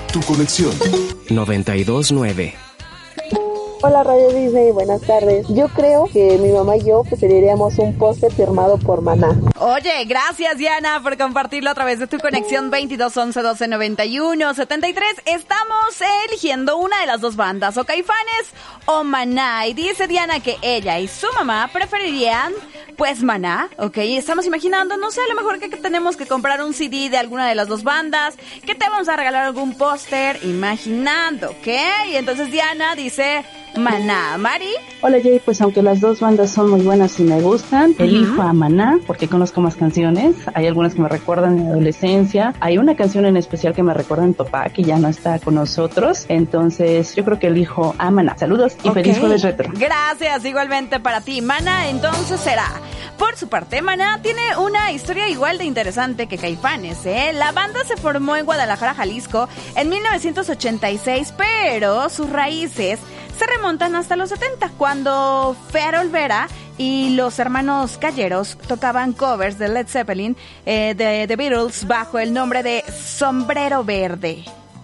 Tu conexión 92.9. Hola Radio Disney, buenas tardes. Yo creo que mi mamá y yo pues elegiríamos un póster firmado por Maná. Oye, gracias Diana por compartirlo a través de tu conexión 2211 12 91 73. Estamos eligiendo una de las dos bandas, o Caifanes o Maná. Y dice Diana que ella y su mamá preferirían pues Maná, ok. Estamos imaginando, no sé, a lo mejor que tenemos que comprar un CD de alguna de las dos bandas, que te vamos a regalar algún póster, imaginando, ok. Y entonces Diana dice Maná. Mari. Hola Jay, pues aunque las dos bandas son muy buenas y me gustan, elijo a Maná porque conozco más canciones. Hay algunas que me recuerdan mi adolescencia. Hay una canción en especial que me recuerda a mi papá, que ya no está con nosotros. Entonces yo creo que elijo a Maná. Saludos y feliz jueves retro. Gracias, igualmente para ti, Maná. Entonces será. Por su parte, Maná tiene una historia igual de interesante que Caifanes, ¿eh? La banda se formó en Guadalajara, Jalisco, en 1986, pero sus raíces se remontan hasta los 70, cuando Fer Olvera y los hermanos Calleros tocaban covers de Led Zeppelin, de The Beatles, bajo el nombre de Sombrero Verde.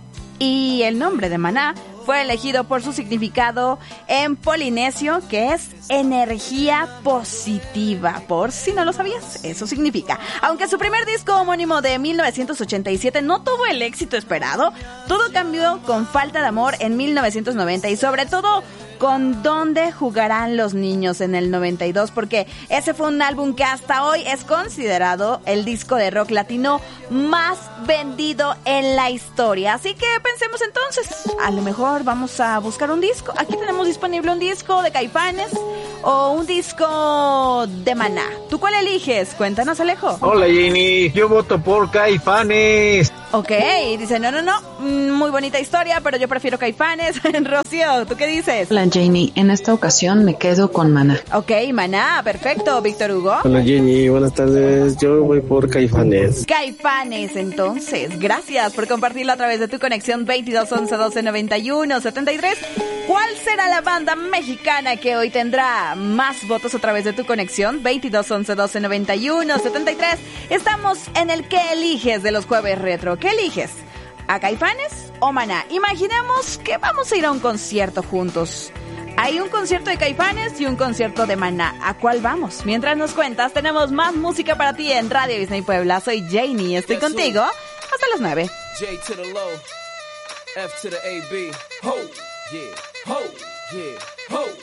Y el nombre de Maná fue elegido por su significado en polinesio, que es energía positiva. Por si no lo sabías, eso significa. Aunque su primer disco homónimo de 1987 no tuvo el éxito esperado, todo cambió con Falta de Amor en 1990 y sobre todo con ¿Dónde jugarán los niños? En el 92, porque ese fue un álbum que hasta hoy es considerado el disco de rock latino más vendido en la historia. Así que pensemos entonces, a lo mejor vamos a buscar un disco. Aquí tenemos disponible un disco de Caifanes o un disco de Maná. ¿Tú cuál eliges? Cuéntanos, Alejo. Hola Jenny, yo voto por Caifanes. Ok, dice no, muy bonita historia, pero yo prefiero Caifanes. Rocío, ¿tú qué dices? Hola Jenny, en esta ocasión me quedo con Maná. Ok, Maná, perfecto. Víctor Hugo. Hola Jenny, buenas tardes, yo voy por Caifanes. Caifanes, entonces, gracias por compartirlo a través de tu conexión 2211 12 91 73. ¿Cuál será la banda mexicana que hoy tendrá más votos a través de tu conexión 2211 12 91 73? Estamos en el ¿Qué eliges? De los jueves retro. ¿Qué eliges? ¿A Caifanes o Maná? Imaginemos que vamos a ir a un concierto juntos. Hay un concierto de Caifanes y un concierto de Maná. ¿A cuál vamos? Mientras nos cuentas, tenemos más música para ti en Radio Disney Puebla. Soy Janie y estoy contigo hasta las 9. J to the low, F to the AB. Ho, yeah, ho, yeah, ho.